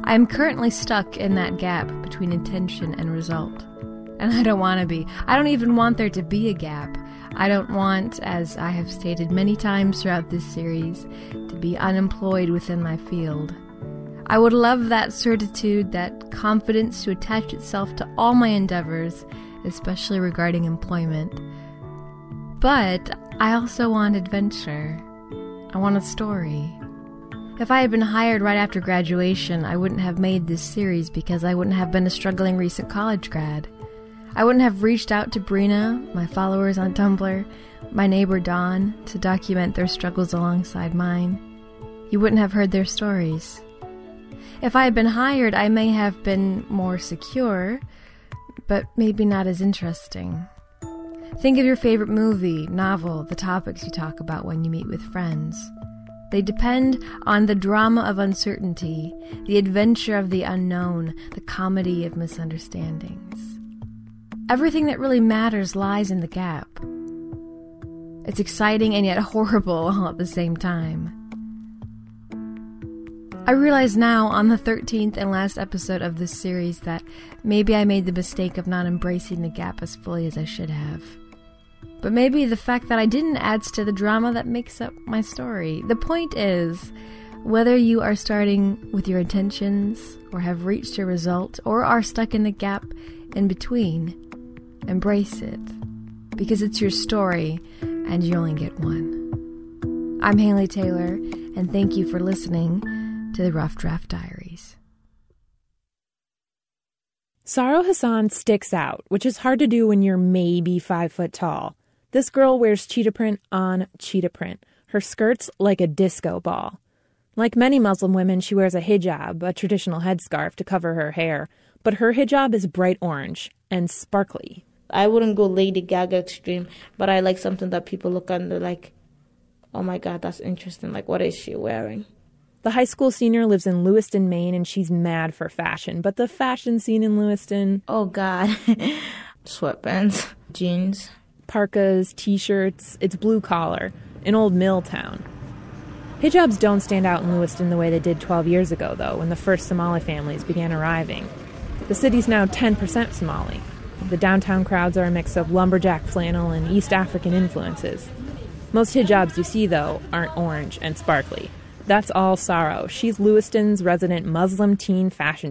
I am currently stuck in that gap between intention and result. And I don't want to be. I don't even want there to be a gap. I don't want, as I have stated many times throughout this series, to be unemployed within my field. I would love that certitude, that confidence to attach itself to all my endeavors, especially regarding employment. But I also want adventure. I want a story. If I had been hired right after graduation, I wouldn't have made this series because I wouldn't have been a struggling recent college grad. I wouldn't have reached out to Brina, my followers on Tumblr, my neighbor Dawn, to document their struggles alongside mine. You wouldn't have heard their stories. If I had been hired, I may have been more secure, but maybe not as interesting. Think of your favorite movie, novel, the topics you talk about when you meet with friends. They depend on the drama of uncertainty, the adventure of the unknown, the comedy of misunderstandings. Everything that really matters lies in the gap. It's exciting and yet horrible all at the same time. I realize now, on the 13th and last episode of this series, that maybe I made the mistake of not embracing the gap as fully as I should have. But maybe the fact that I didn't adds to the drama that makes up my story. The point is, whether you are starting with your intentions, or have reached your result, or are stuck in the gap in between, embrace it. Because it's your story, and you only get one. I'm Haley Taylor, and thank you for listening to the Rough Draft Diaries. Saro Hassan sticks out, which is hard to do when you're maybe 5 foot tall. This girl wears cheetah print on cheetah print, her skirt's like a disco ball. Like many Muslim women, she wears a hijab, a traditional headscarf to cover her hair, but her hijab is bright orange and sparkly. I wouldn't go Lady Gaga extreme, but I like something that people look under like, oh my God, that's interesting. Like, what is she wearing? The high school senior lives in Lewiston, Maine, and she's mad for fashion. But the fashion scene in Lewiston... Oh, God. Sweatpants, jeans. Parkas, T-shirts. It's blue collar. An old mill town. Hijabs don't stand out in Lewiston the way they did 12 years ago, though, when the first Somali families began arriving. The city's now 10% Somali. The downtown crowds are a mix of lumberjack flannel and East African influences. Most hijabs you see, though, aren't orange and sparkly. That's all Saro. She's Lewiston's resident Muslim teen fashion